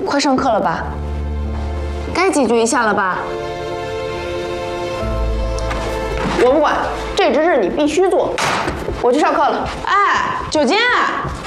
快上课了吧？该解决一下了吧？ 我不管，这只是你必须做。我去上课了。哎，9金，